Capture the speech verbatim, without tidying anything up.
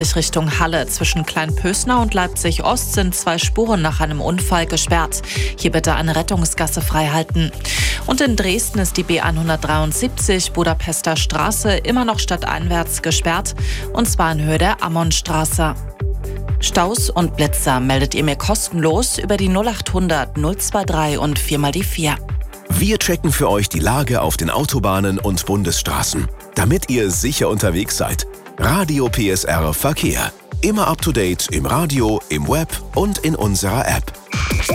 Richtung Halle. Zwischen Kleinpösner und Leipzig-Ost sind zwei Spuren nach einem Unfall gesperrt. Hier bitte eine Rettungsgasse freihalten. Und in Dresden ist die B hundertdreiundsiebzig Budapester Straße immer noch stadteinwärts gesperrt, und zwar in Höhe der Ammonstraße. Staus und Blitzer meldet ihr mir kostenlos über die null achthundert null drei und vier mal die vier. Wir checken für euch die Lage auf den Autobahnen und Bundesstraßen, damit ihr sicher unterwegs seid. Radio P S R Verkehr. Immer up to date im Radio, im Web und in unserer App.